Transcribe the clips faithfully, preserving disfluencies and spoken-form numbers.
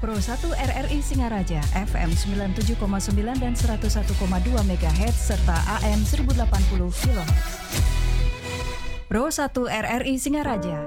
Pro satu R R I Singaraja F M sembilan puluh tujuh koma sembilan dan seratus satu koma dua megahertz serta A M seribu delapan puluh kilohertz. Pro satu R R I Singaraja.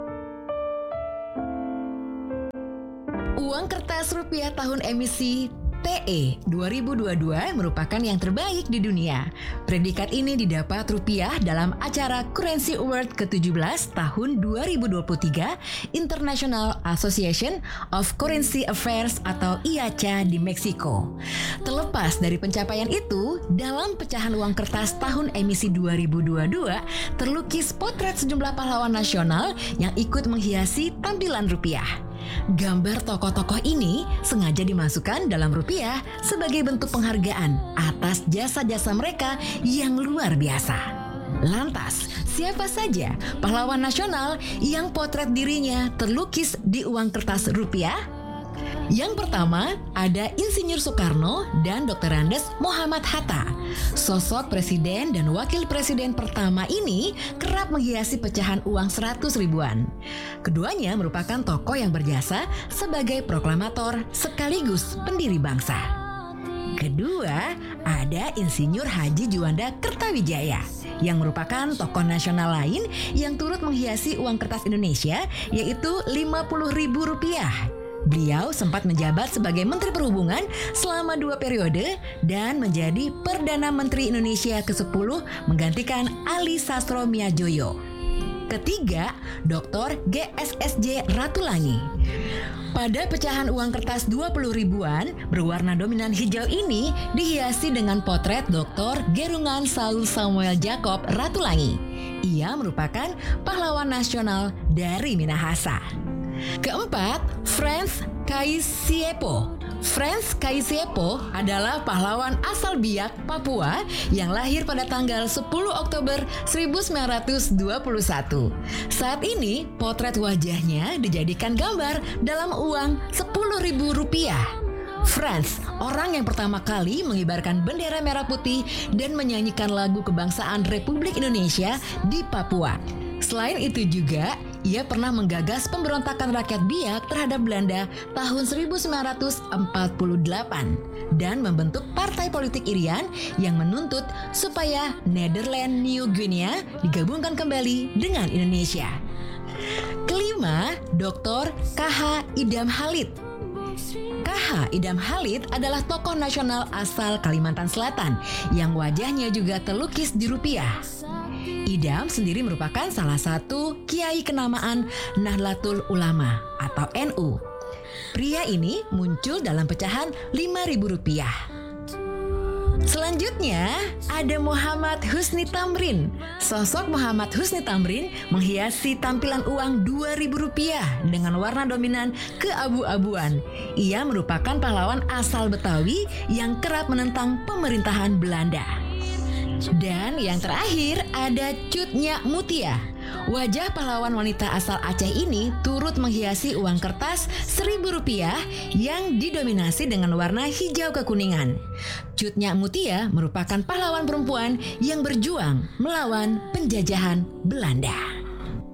Uang kertas rupiah tahun emisi T E dua ribu dua puluh dua merupakan yang terbaik di dunia. Predikat ini didapat rupiah dalam acara Currency Award ke tujuh belas tahun dua ribu dua puluh tiga International Association of Currency Affairs atau I A C A di Meksiko. Terlepas dari pencapaian itu, dalam pecahan uang kertas tahun emisi dua ribu dua puluh dua terlukis potret sejumlah pahlawan nasional yang ikut menghiasi tampilan rupiah. Gambar tokoh-tokoh ini sengaja dimasukkan dalam rupiah sebagai bentuk penghargaan atas jasa-jasa mereka yang luar biasa. Lantas, siapa saja pahlawan nasional yang potret dirinya terlukis di uang kertas rupiah? Yang pertama, ada Insinyur Soekarno dan doktor Andes Muhammad Hatta. Sosok presiden dan wakil presiden pertama ini kerap menghiasi pecahan uang seratus ribuan. Keduanya merupakan tokoh yang berjasa sebagai proklamator sekaligus pendiri bangsa. Kedua, ada Insinyur Haji Juanda Kertawijaya yang merupakan tokoh nasional lain yang turut menghiasi uang kertas Indonesia, yaitu lima puluh ribu rupiah. Beliau sempat menjabat sebagai Menteri Perhubungan selama dua periode dan menjadi Perdana Menteri Indonesia kesepuluh menggantikan Ali Sastro Miajoyo. Ketiga, doktor G S S J Ratulangi. Pada pecahan uang kertas dua puluh ribuan berwarna dominan hijau ini dihiasi dengan potret doktor Gerungan Saul Samuel Jacob Ratulangi. Ia merupakan pahlawan nasional dari Minahasa. Keempat, Frans Kaisiepo. Frans Kaisiepo adalah pahlawan asal Biak, Papua yang lahir pada tanggal sepuluh Oktober seribu sembilan ratus dua puluh satu. Saat ini, potret wajahnya dijadikan gambar dalam uang sepuluh ribu rupiah. Frans, orang yang pertama kali mengibarkan bendera merah putih dan menyanyikan lagu kebangsaan Republik Indonesia di Papua. Selain itu juga, ia pernah menggagas pemberontakan rakyat Biak terhadap Belanda tahun seribu sembilan ratus empat puluh delapan dan membentuk partai politik Irian yang menuntut supaya Nederland New Guinea digabungkan kembali dengan Indonesia. Kelima, doktor K H Idam Halid. K H Idam Halid adalah tokoh nasional asal Kalimantan Selatan yang wajahnya juga terlukis di rupiah. Idam sendiri merupakan salah satu kiai kenamaan Nahdlatul Ulama atau N U. Pria ini muncul dalam pecahan lima ribu rupiah. Selanjutnya ada Muhammad Husni Tamrin. Sosok Muhammad Husni Tamrin menghiasi tampilan uang dua ribu rupiah dengan warna dominan keabu-abuan. Ia merupakan pahlawan asal Betawi yang kerap menentang pemerintahan Belanda. Dan yang terakhir ada Cut Nyak Mutia. Wajah pahlawan wanita asal Aceh ini turut menghiasi uang kertas seribu rupiah yang didominasi dengan warna hijau kekuningan. Cut Nyak Mutia merupakan pahlawan perempuan yang berjuang melawan penjajahan Belanda.